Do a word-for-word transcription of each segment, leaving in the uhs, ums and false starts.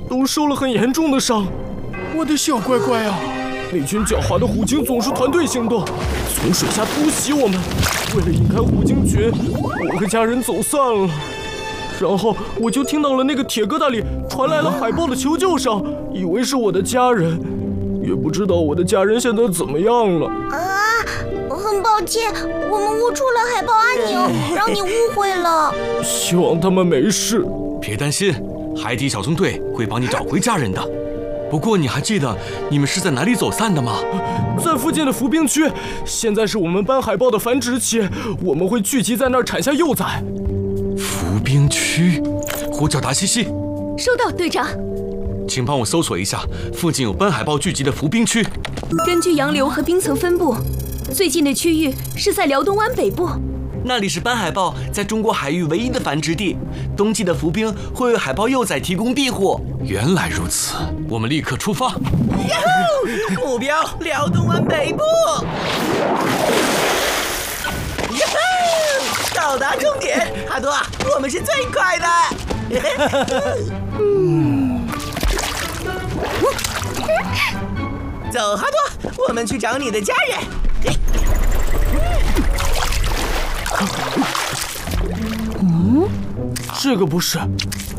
都受了很严重的伤。 我的小乖乖啊！ 那群狡猾的虎鲸总是团队行动，从水下突袭我们。为了引开虎鲸群，我和家人走散了。然后我就听到了那个铁疙瘩里传来了海豹的求救声，以为是我的家人，也不知道我的家人现在怎么样了。 啊，很抱歉，我们误触了海豹阿牛，让你误会了。 希望他们没事。 别担心，海底小纵队会帮你找回家人的。不过你还记得你们是在哪里走散的吗？ 在附近的浮冰区，现在是我们斑海豹的繁殖期，我们会聚集在那儿产下幼崽。 浮冰区，呼叫达西西。 收到，队长。 请帮我搜索一下附近有斑海豹聚集的浮冰区。 根据洋流和冰层分布，最近的区域是在辽东湾北部。 那里是斑海豹在中国海域唯一的繁殖地，冬季的浮冰会为海豹幼崽提供庇护。 原来如此，我们立刻出发。 呀呼！目标辽东湾北部。呀呼！到达终点，哈多，我们是最快的。嗯。走，哈多，我们去找你的家人。 嗯，这个不是，啊，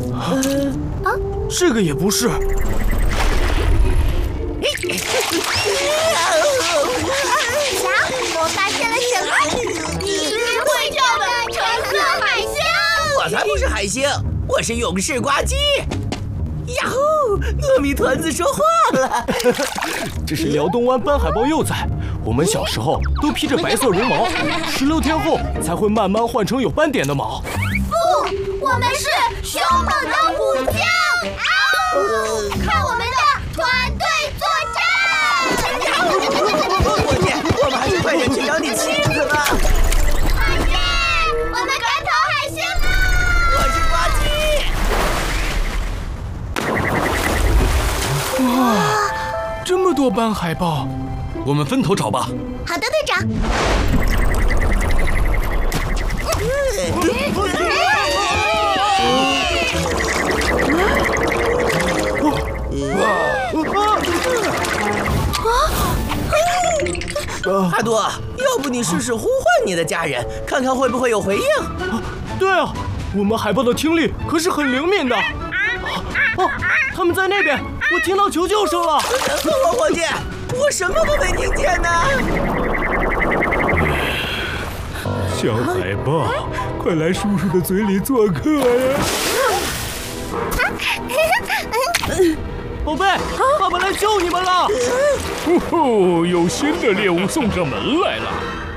这个也不是。 瞧，我发现了什么？你是会跳的橙色海星。 我才不是海星，我是勇士呱唧。呀呼！糯米团子说话了。 这是辽东湾斑海豹幼崽，我们小时候都披着白色绒毛，十六天后才会慢慢换成有斑点的毛。 不，我们是凶猛的虎鲸。嗷！看我们的团队作战！ 伙计，我们还是快点去找你妻子吧。 海星，我们赶跑海星了！ 我是呱唧。哇，这么多斑海豹， 我们分头找吧。 好的，队长。 哈多，要不你试试呼唤你的家人，看看会不会有回应？ 对啊，我们海豹的听力可是很灵敏的。哦，他们在那边，我听到求救声了。 等等我，伙计，我什么都没听见呢。 小海豹，快来叔叔的嘴里做客呀！ 宝贝，爸爸来救你们了！ 呼呼，有新的猎物送上门来了。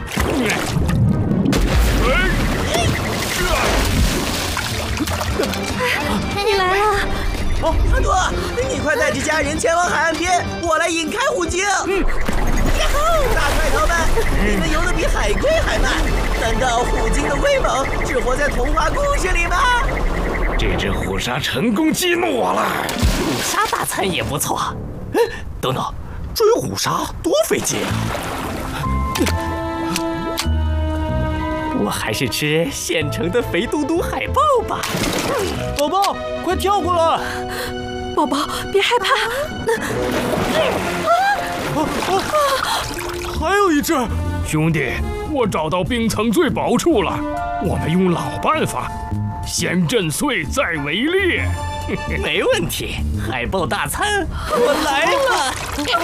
你来了。 哦，哈多，你快带着家人前往海岸边，我来引开虎鲸。嗯。呀吼，大块头们，你们游得比海龟还慢，难道虎鲸的威猛只活在童话故事里吗？ 这只虎鲨成功激怒我了。 虎鲨大餐也不错。哎，等等，追虎鲨多费劲啊！我还是吃现成的肥嘟嘟海豹吧。 宝宝，快跳过来！ 宝宝，别害怕。 啊啊啊！还有一只。 兄弟，我找到冰层最薄处了。我们用老办法，先震碎再围猎。 没问题，海豹大餐，我来了。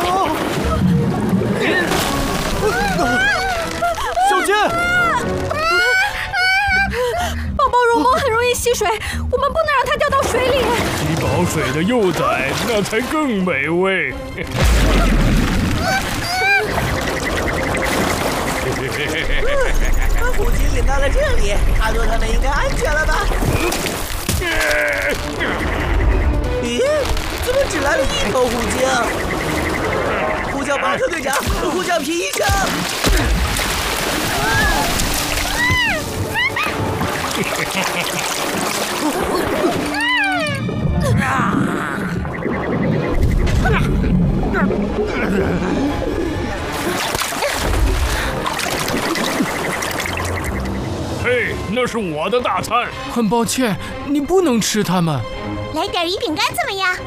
小金， 宝宝绒毛很容易吸水，我们不能让它掉到水里。 吸饱水的幼崽，那才更美味。 把虎鲸引到了这里，哈多他们应该安全了吧？咦，怎么只来了一头虎鲸？呼叫巴克队长，呼叫皮医生。 嘿，那是我的大餐。很抱歉，你不能吃它们。 来点鱼饼干怎么样？